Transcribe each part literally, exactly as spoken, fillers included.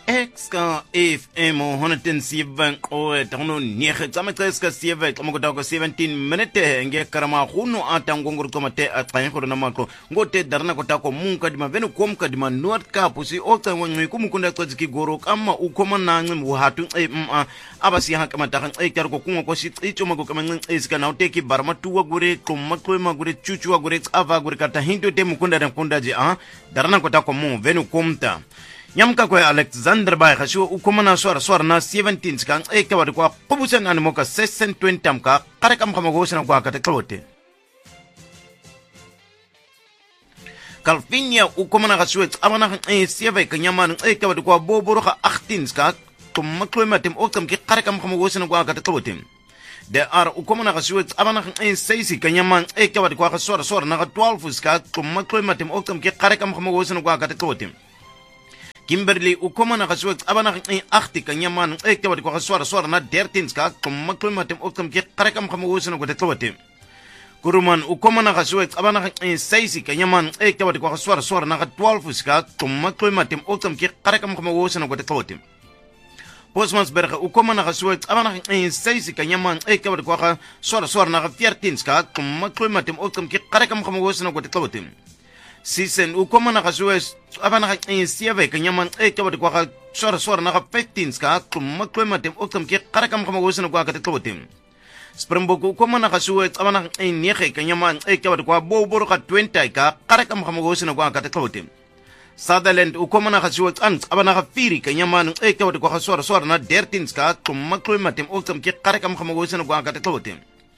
Exka F M honderdzeven qoe tano nege tsamexeska seven xamokotako seventeen minute nge karama khuno atangongoro komate atsayin khoro na maklo ngote darna kotako munka dima venu komka dima North Cape si okta ngwe kumukunda tsiki goro kama ukoma na ngwe muhatu e ma abasi ha kamata e karko kungo ko si ichoma ko kama iska na uteki barma tuwa gure komaklo magure chuchu gure ava gure kata hinto te mukunda na kunda je a darna kotako mu venu komta Nyamka kwa Alexander Bay khashu ukomana swara swara na seventeen ska eka wadi kwa kubusen animoka sesen twenty amka kare kam kama gosana kwa kate klote Calvinia ukomana khashu abana e sieve kanyama eka wadi kwa boboro kha eighteen ska kumaklo matem oktam ki kare kam kama gosana kwa kate klote There are ukomana khashu abana e seisi kanyama eka wadi kwa swara swara na twelve ska kumaklo matem oktam ki kare kam kama gosana kwa kate klote Kimberly ukomana khaswek abana akhti kanyaman ekta wadi kwa swara swara na thirteen ska kumaklo matem oktam ki qarakam khamagosana ko tetlawate Kuruman ukomana khaswek abana saisi kanyaman ekta wadi kwa swara swara na twelve ska kumaklo matem oktam ki qarakam khamagosana ko tetlawate Postmansberg ukomana khaswek abana saisi kanyaman ekta wadi kwa swara swara na fourteen ska kumaklo matem oktam ki qarakam khamagosana ko tetlawate Season ukomana khaswe abana sieve kanyaman ekabati kwa swara swara na fifteen ska kumaklo matem oktam ki qarakam kama gosana kwa katetlotem Springbok ukomana khaswe abana nege kanyaman ekabati kwa boboro ka twenty ka qarakam kama gosana kwa katetlotem Sutherland ukomana khaswe ants abana firi kanyaman ekabati kwa swara swara na thirteen ska kumaklo matem oktam ki qarakam kama gosana kwa katetlotem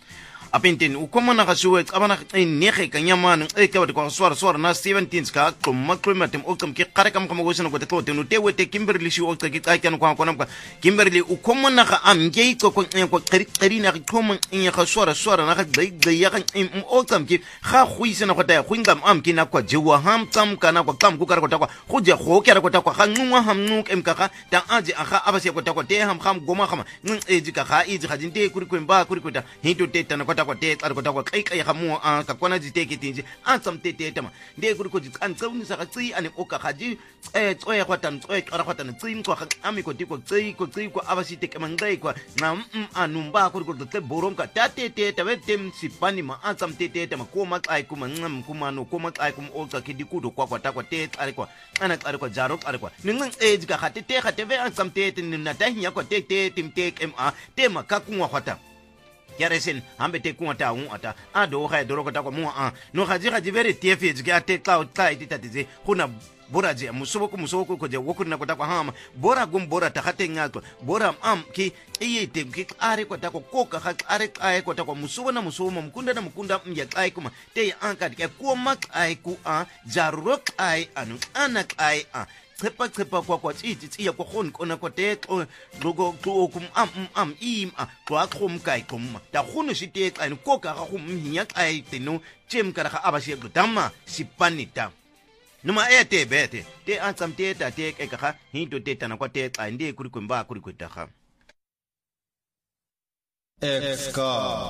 Apintin ukomana khaswe abana nege kanyaman ekabati kwa swara swara na seventeen ska kumaklo matem oktam ki qarakam kama gosana ko teto tenu tewe te Kimberly shi okta ki aikan kwa kwa Kimberly ukomana kha amge ko ko ko qari na khoma in kha swara swara na kha dai ya kan oktam ki kha khuisana ko ta khwingam am ki na kwa jewa ham tam kana kwa kam ku kara ko ta kwa khuje kho kera ko ta kwa kha ngwa ham nuk em ka kha ta aje akha abase ko ta kwa te ham kham goma khama ng eji ka kha eji kha jinte kuri ko mba kuri ko ta hinto te ta na ko ta kwa te tsar ko ta kwa kai kai ha mu a ka kwana ji te ke tinji an sam te te ta ma de kuri ko ji an tsauni sa ka tsi ane o ka khaji eh tsoya kwa tan tsoya ka kwa tan tsi ko kha ami ko ti ko tsi ko tsi ko abasi te ka mangai kwa na anumba kuri ko te borom ka ta te te ta we tem sipani ma an sam te te ta ma ko ma ai ku ma ngam ku ma no ko ma ai ku o ka ki di ku do kwa kwa ta kwa te tsare kwa ana tsare kwa jaro tsare kwa ning eh ji ka kha te te kha te we an sam te te na ta hinya kwa te te tim te ma te ma ka ku ngwa khata Yaresen ambe te kuata un ata ado ga doro kota kwa mu a no gaji gaji vere tf ji ga te cloud kai titatize kuna bora je musobo ku musobo ko je wokuna kota kwa hama bora gum bora ta khate ngato bora am ki iye te ki are kota kwa koka ga are kai kota kwa musobo na musobo mkunda na mkunda mya kai kuma te anka ke ko mak ai ku a jarok ai anu anak ai a Tsepa tsepa kwa kwa titi tsi ya kwa khon kona kwa te logo klo kum am am im a kwa khom kai kum ta khono si te ka ni ko ka ga khum hinya kai te no chem ka ga abasi go dama si panita numa e te bete te ansam te ta te ka ga hinto te ta na kwa te ka ndi kuri ko mba kuri ko ta ga Exka